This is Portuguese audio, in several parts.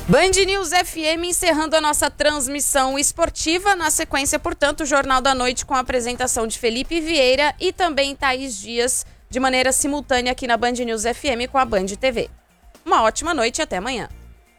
Band News FM encerrando a nossa transmissão esportiva. Na sequência, portanto, o Jornal da Noite com a apresentação de Felipe Vieira e também Thaís Dias, de maneira simultânea aqui na Band News FM com a Band TV. Uma ótima noite e até amanhã.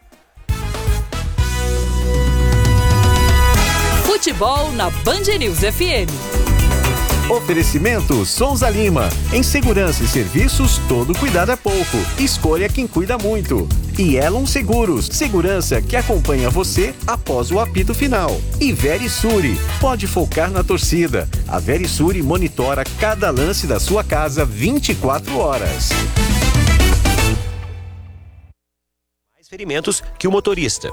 Futebol na Band News FM. Oferecimento Souza Lima. Em segurança e serviços, todo cuidado é pouco. Escolha quem cuida muito. E Elon Seguros. Segurança que acompanha você após o apito final. E Verisure. Pode focar na torcida. A Verisure monitora cada lance da sua casa 24 horas. Mais ferimentos que o motorista.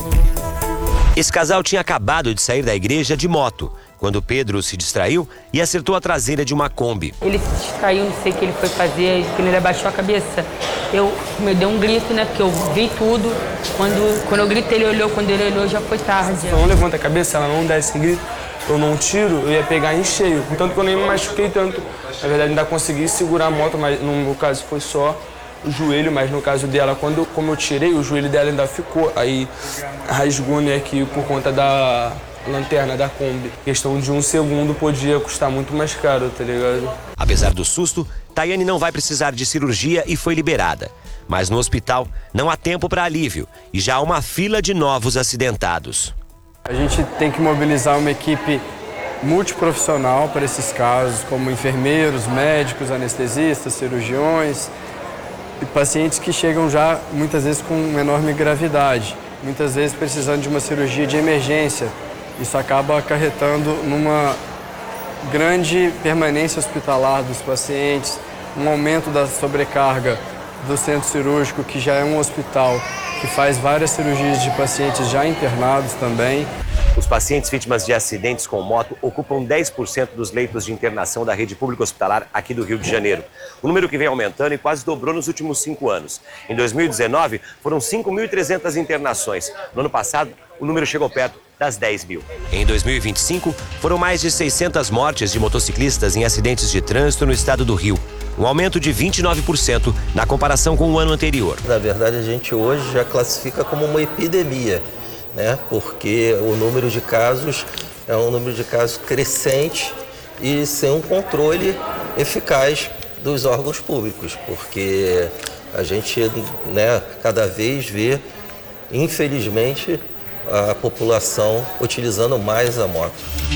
Esse casal tinha acabado de sair da igreja de moto, quando Pedro se distraiu e acertou a traseira de uma Kombi. Ele se distraiu, não sei o que ele foi fazer, quando ele abaixou a cabeça. Me deu um grito, né, porque eu vi tudo. Quando eu gritei, ele olhou, quando ele olhou já foi tarde. Se ela não levanta a cabeça, ela não dá esse grito, eu não tiro, eu ia pegar em cheio. Portanto, que eu nem me machuquei tanto. Na verdade, ainda consegui segurar a moto, mas no meu caso foi só o joelho, mas no caso dela, como eu tirei, o joelho dela ainda ficou. Aí rasgou, né, aqui por conta da lanterna da Kombi. Questão de 1 segundo podia custar muito mais caro, tá ligado? Apesar do susto, Tayane não vai precisar de cirurgia e foi liberada. Mas no hospital não há tempo para alívio e já há uma fila de novos acidentados. A gente tem que mobilizar uma equipe multiprofissional para esses casos, como enfermeiros, médicos, anestesistas, cirurgiões e pacientes que chegam já muitas vezes com uma enorme gravidade, muitas vezes precisando de uma cirurgia de emergência. Isso acaba acarretando numa grande permanência hospitalar dos pacientes, um aumento da sobrecarga do centro cirúrgico, que já é um hospital que faz várias cirurgias de pacientes já internados também. Os pacientes vítimas de acidentes com moto ocupam 10% dos leitos de internação da rede pública hospitalar aqui do Rio de Janeiro. Um número que vem aumentando e quase dobrou nos últimos 5 anos. Em 2019, foram 5.300 internações. No ano passado, o número chegou perto das 10 mil. Em 2025, foram mais de 600 mortes de motociclistas em acidentes de trânsito no estado do Rio. Um aumento de 29% na comparação com o ano anterior. Na verdade, a gente hoje já classifica como uma epidemia, né? Porque o número de casos é um número de casos crescente e sem um controle eficaz dos órgãos públicos, porque a gente, né, cada vez vê, infelizmente, a população utilizando mais a moto.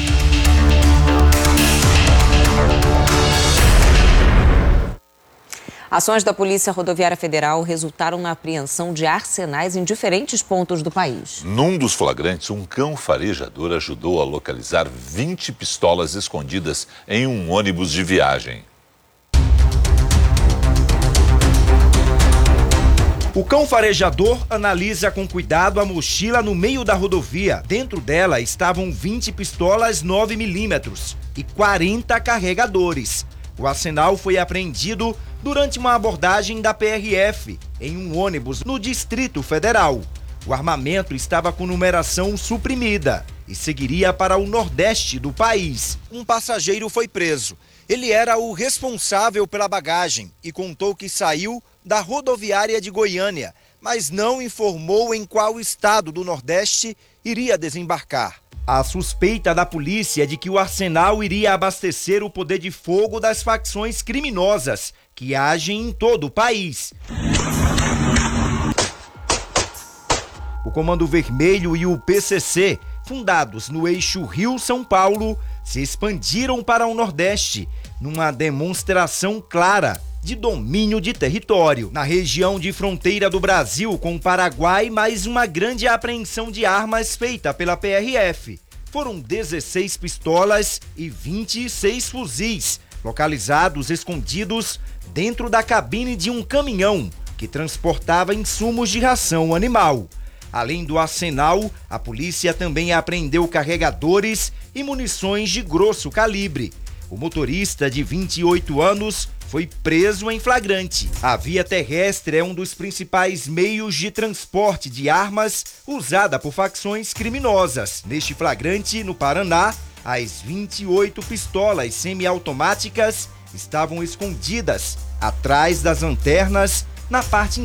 Ações da Polícia Rodoviária Federal resultaram na apreensão de arsenais em diferentes pontos do país. Num dos flagrantes, um cão farejador ajudou a localizar 20 pistolas escondidas em um ônibus de viagem. O cão farejador analisa com cuidado a mochila no meio da rodovia. Dentro dela estavam 20 pistolas 9mm e 40 carregadores. O arsenal foi apreendido durante uma abordagem da PRF em um ônibus no Distrito Federal. O armamento estava com numeração suprimida e seguiria para o nordeste do país. Um passageiro foi preso. Ele era o responsável pela bagagem e contou que saiu da rodoviária de Goiânia, mas não informou em qual estado do Nordeste iria desembarcar. A suspeita da polícia é de que o arsenal iria abastecer o poder de fogo das facções criminosas que agem em todo o país. O Comando Vermelho e o PCC, fundados no eixo Rio-São Paulo, se expandiram para o Nordeste numa demonstração clara de domínio de território. Na região de fronteira do Brasil com o Paraguai, mais uma grande apreensão de armas feita pela PRF. Foram 16 pistolas e 26 fuzis, localizados escondidos dentro da cabine de um caminhão que transportava insumos de ração animal. Além do arsenal, a polícia também apreendeu carregadores e munições de grosso calibre. O motorista de 28 anos foi preso em flagrante. A via terrestre é um dos principais meios de transporte de armas usada por facções criminosas. Neste flagrante, no Paraná, as 28 pistolas semiautomáticas estavam escondidas atrás das lanternas na parte